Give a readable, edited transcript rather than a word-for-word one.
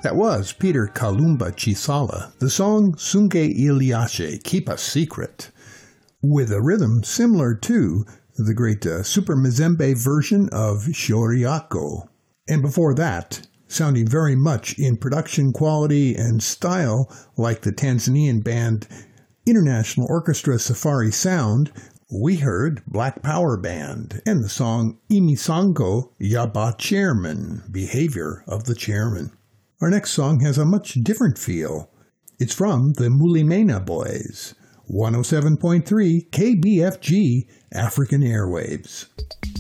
That was Peter Kalumba Chisala, the song Sunge Iliashe, Keep a Secret, with a rhythm similar to the great Super Mazembe version of Shoriako. And before that, sounding very much in production quality and style like the Tanzanian band International Orchestra Safari Sound, we heard Black Power Band and the song Imisango Yaba Chairman, Behavior of the Chairman. Our next song has a much different feel. It's from the Mulimena Boys, 107.3 KBFG African Airwaves.